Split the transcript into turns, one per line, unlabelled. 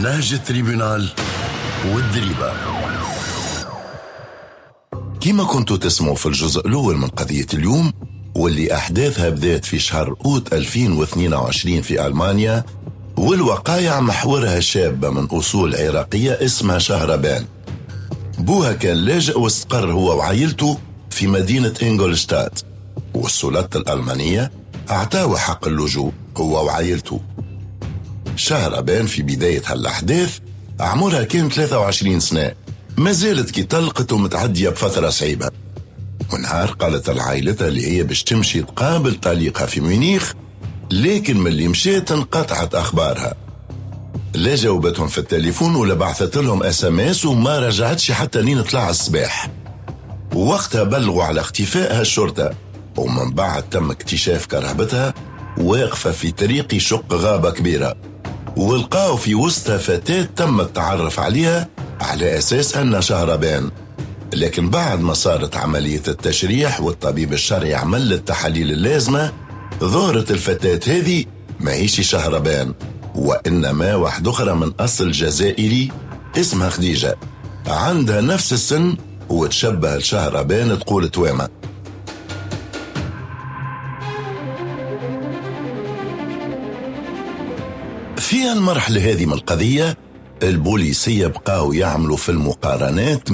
نهج التريبونال والدريبة. كما كنتوا تسمعوا في الجزء الأول من قضية اليوم، واللي أحداثها بدأت في شهر أوت 2022 في ألمانيا، والوقايع محورها شابة من أصول عراقية اسمها شهربان. بوها كان لاجئ واستقر هو وعائلته في مدينة إنغولشتات، والسلطات الألمانية أعطاه حق اللجوء هو وعائلته. شهربان في بداية هالأحداث عمرها كان 23 سنة، ما زالت كي طلقت ومتعدية بفترة صعيبة. ونهار قالت لعائلتها اللي هي باش تمشي تقابل طليقها في ميونخ، لكن من اللي مشيت انقطعت أخبارها. لا جاوبتهم في التليفون ولا بعثت لهم SMS، وما رجعتش حتى لين طلع الصباح. ووقتها بلغوا على اختفائها الشرطة، ومن بعد تم اكتشاف كرهبتها واقفة في طريق شق غابة كبيرة، ولقاوا في وسطها فتاة تم التعرف عليها على أساس أنها شهربان. لكن بعد ما صارت عملية التشريح والطبيب الشرعي عمل التحاليل اللازمة، ظهرت الفتاة هذه ما هيش شهربان، وإنما واحدة أخرى من أصل جزائري اسمها خديجة، عندها نفس السن وتشبه الشهربان تقول توامة. في المرحلة هذه من القضية البوليسية بقاو يعملوا في المقارنات